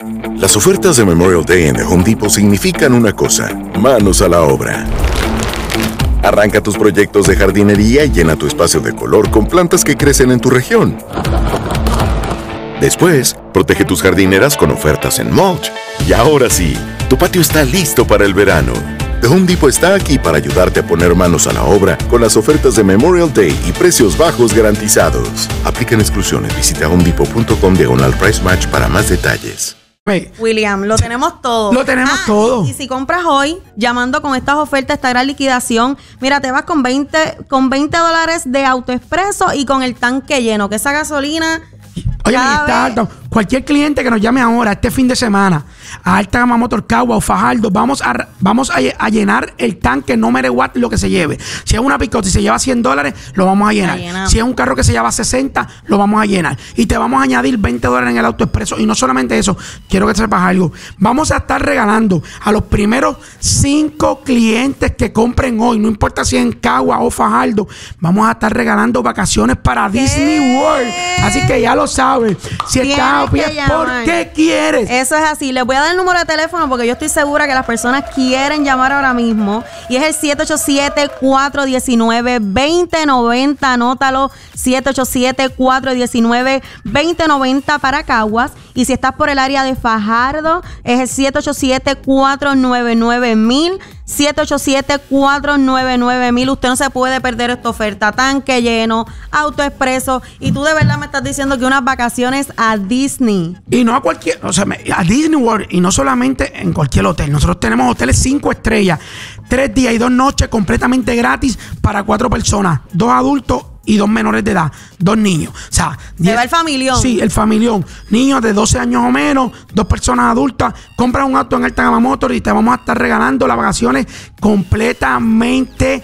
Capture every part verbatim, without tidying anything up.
Las ofertas de Memorial Day en The Home Depot significan una cosa: manos a la obra. Arranca tus proyectos de jardinería y llena tu espacio de color con plantas que crecen en tu región. Después, protege tus jardineras con ofertas en mulch. Y ahora sí, tu patio está listo para el verano. The Home Depot está aquí para ayudarte a poner manos a la obra con las ofertas de Memorial Day y precios bajos garantizados. Aplican exclusiones. Visita homedepot.com diagonal price match para más detalles. William, lo tenemos todo. Lo tenemos ah, todo. Y, y si compras hoy, llamando con estas ofertas, esta gran liquidación, mira, te vas con veinte, con veinte dólares de AutoExpreso y con el tanque lleno, que esa gasolina... Oye, está alto. Cualquier cliente que nos llame ahora, este fin de semana, a Alta Gama Motor Cagua o Fajardo, vamos a, vamos a, a llenar el tanque, no mere watt, lo que se lleve. Si es una picota y se lleva cien dólares, lo vamos a llenar. Si es un carro que se lleva sesenta, lo vamos a llenar. Y te vamos a añadir veinte dólares en el AutoExpreso. Y no solamente eso, quiero que sepas algo. Vamos a estar regalando a los primeros cinco clientes que compren hoy, no importa si en Cagua o Fajardo, vamos a estar regalando vacaciones para ¿Qué? Disney World. Así que ya lo sabes. Si estás a pie, ¿por qué quieres? Eso es así. Les voy a dar el número de teléfono porque yo estoy segura que las personas quieren llamar ahora mismo. Y es el siete ocho siete, cuatro uno nueve, dos cero nueve cero. Anótalo. siete ocho siete, cuatro uno nueve, dos cero nueve cero para Caguas. Y si estás por el área de Fajardo, es el siete ocho siete, cuatro nueve nueve, mil. siete ocho siete, cuatro nueve nueve, mil. Usted no se puede perder esta oferta. Tanque lleno, AutoExpreso. Y tú de verdad me estás diciendo que unas vacaciones a Disney. Y no a cualquier, o sea, a Disney World. Y no solamente en cualquier hotel. Nosotros tenemos hoteles cinco estrellas, tres días y dos noches completamente gratis para cuatro personas, dos adultos y dos menores de edad, dos niños. O sea, ¿se va el familión? Sí, el familión. Niños de doce años o menos, dos personas adultas. Compra un auto en Alta Gama Motor y te vamos a estar regalando las vacaciones completamente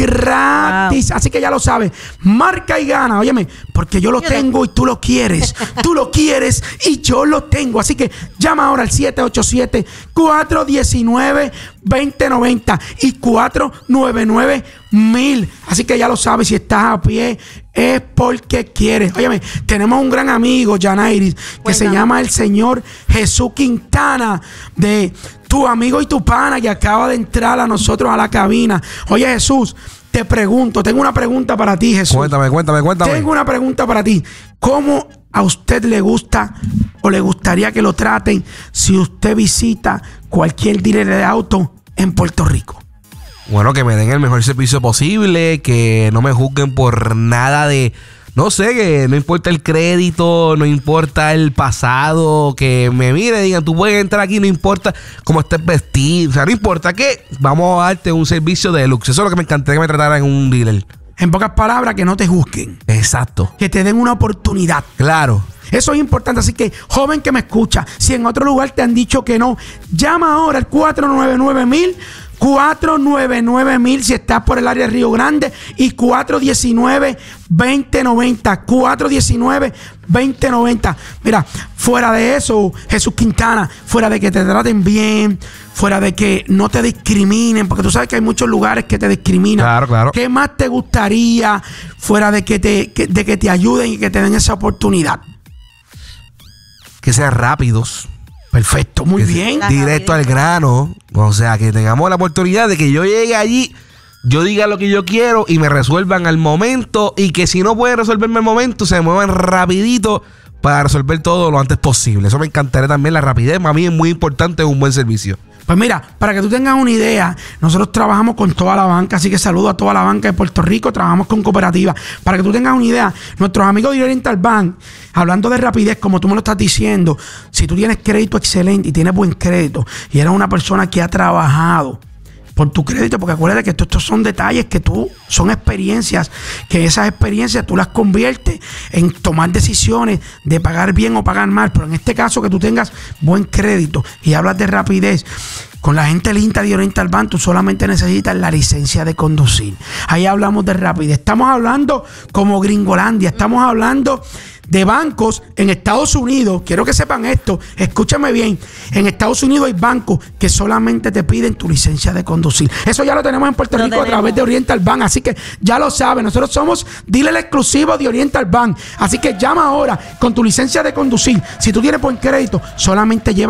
gratis. Wow. Así que ya lo sabes. Marca y gana. Óyeme, porque yo lo yo tengo de... y tú lo quieres. Tú lo quieres y yo lo tengo. Así que llama ahora al siete ocho siete, cuatro uno nueve, dos cero nueve cero y cuatro nueve nueve, mil. Así que ya lo sabes, si estás a pie es porque quieres. Óyeme, tenemos un gran amigo, Yanairis, que Cuéntame. se llama el señor Jesús Quintana, de tu amigo y tu pana, que acaba de entrar a nosotros a la cabina. Oye, Jesús, te pregunto, tengo una pregunta para ti, Jesús. Cuéntame, cuéntame, cuéntame. Tengo una pregunta para ti. ¿Cómo a usted le gusta o le gustaría que lo traten si usted visita cualquier dealer de auto en Puerto Rico? Bueno, que me den el mejor servicio posible, que no me juzguen por nada de... No sé, que no importa el crédito, no importa el pasado, que me mire, digan, tú puedes entrar aquí, no importa cómo estés vestido, o sea, no importa que vamos a darte un servicio de luxe. Eso es lo que me encantaría que me trataran en un dealer. En pocas palabras, que no te juzguen. Exacto. Que te den una oportunidad. Claro. Eso es importante, así que, joven que me escucha, si en otro lugar te han dicho que no, llama ahora al cuatro nueve nueve, mil. cuatro nueve nueve, mil si estás por el área de Río Grande y cuatro uno nueve, dos cero nueve cero. cuatro uno nueve, dos cero nueve cero. Mira, fuera de eso, Jesús Quintana, fuera de que te traten bien, fuera de que no te discriminen, porque tú sabes que hay muchos lugares que te discriminan. Claro, claro. ¿Qué más te gustaría fuera de que te, que, de que te ayuden y que te den esa oportunidad? Que sean rápidos. Perfecto, muy bien. Directo al grano. O sea, que tengamos la oportunidad de que yo llegue allí, yo diga lo que yo quiero y me resuelvan al momento. Y que si no pueden resolverme al momento, se muevan rapidito para resolver todo lo antes posible. Eso me encantaría también, la rapidez. Para mí es muy importante, un buen servicio. Pues mira, para que tú tengas una idea, nosotros trabajamos con toda la banca, así que saludo a toda la banca de Puerto Rico, trabajamos con cooperativas. Para que tú tengas una idea, nuestros amigos de Oriental Bank, hablando de rapidez, como tú me lo estás diciendo, si tú tienes crédito excelente y tienes buen crédito y eres una persona que ha trabajado por tu crédito, porque acuérdate que estos, estos son detalles que tú, son experiencias, que esas experiencias tú las conviertes en tomar decisiones de pagar bien o pagar mal, pero en este caso que tú tengas buen crédito y hablas de rapidez, con la gente linda de Oriental Bank, tú solamente necesitas la licencia de conducir. Ahí hablamos de rapidez. Estamos hablando como Gringolandia, estamos hablando de bancos en Estados Unidos. Quiero que sepan esto, escúchame bien. En Estados Unidos hay bancos que solamente te piden tu licencia de conducir. Eso ya lo tenemos en Puerto Rico a través de Oriental Bank, así que ya lo saben. Nosotros somos dealer exclusivo de Oriental Bank, así que llama ahora con tu licencia de conducir. Si tú tienes buen crédito, solamente lleva